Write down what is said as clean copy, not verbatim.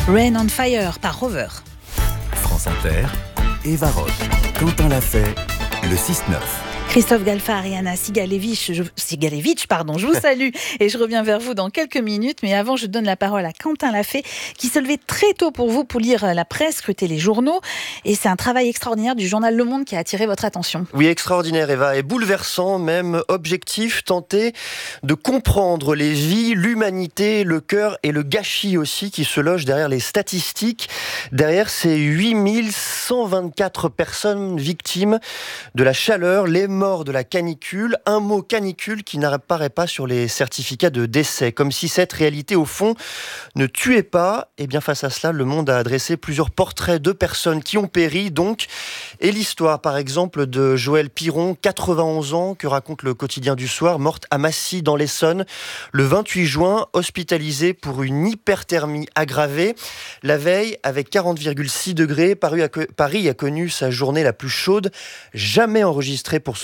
Rain on Fire par Rover. France Inter, Eva Roth, Quentin Lafay, le 6-9. Christophe Galfard et Anna Sigalevich, je vous salue et je reviens vers vous dans quelques minutes. Mais avant, je donne la parole à Quentin Lafay qui se levait très tôt pour vous pour lire la presse, scruter les journaux. Et c'est un travail extraordinaire du journal Le Monde qui a attiré votre attention. Oui, extraordinaire Eva, et bouleversant, même objectif, tenter de comprendre les vies, l'humanité, le cœur et le gâchis aussi qui se logent derrière les statistiques, derrière ces 8124 personnes victimes de la chaleur, les morts de la canicule, un mot canicule qui n'apparaît pas sur les certificats de décès, comme si cette réalité au fond ne tuait pas. Et bien face à cela, Le Monde a adressé plusieurs portraits de personnes qui ont péri donc, et l'histoire par exemple de Joëlle Piron, 91 ans, que raconte le quotidien du soir, morte à Massy dans l'Essonne le 28 juin, hospitalisée pour une hyperthermie aggravée. La veille, avec 40,6 degrés, Paris a connu sa journée la plus chaude jamais enregistrée pour ce